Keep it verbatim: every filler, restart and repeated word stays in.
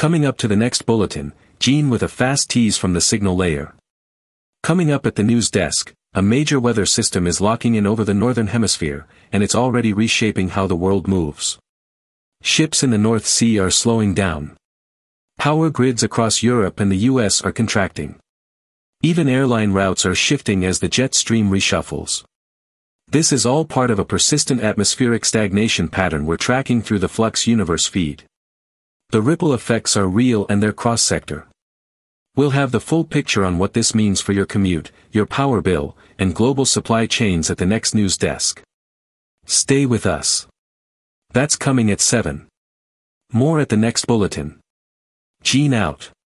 Coming up to the next bulletin, Gene with a fast tease from the signal layer. Coming up at the news desk, a major weather system is locking in over the northern hemisphere, and it's already reshaping how the world moves. Ships in the North Sea are slowing down. Power grids across Europe and the U S are contracting. Even airline routes are shifting as the jet stream reshuffles. This is all part of a persistent atmospheric stagnation pattern we're tracking through the Flux Universe feed. The ripple effects are real and they're cross-sector. We'll have the full picture on what this means for your commute, your power bill, and global supply chains at the next news desk. Stay with us. That's coming at seven. More at the next bulletin. Gene out.